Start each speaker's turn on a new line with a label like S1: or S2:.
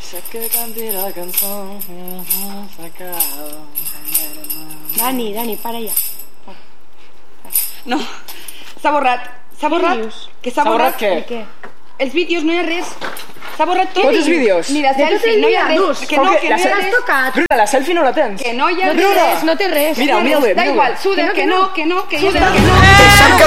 S1: Sé que canti la cançó s'acaba.
S2: Dani, para ja.
S3: No, s'ha borrat. S'ha borrat. Que s'ha borrat.
S1: Què?
S3: Els vídeos no hi ha res. S'ha borrat tot.
S1: Tots els vídeos?
S3: Ni la selfie, no hi ha res. Que no, que no hi ha res.
S1: Bruna, la selfie no la tens?
S3: Que no hi ha
S2: res. No té res.
S1: Mira, mira-ho bé.
S3: Da igual, suda, que no, que no.
S1: Deixa'm que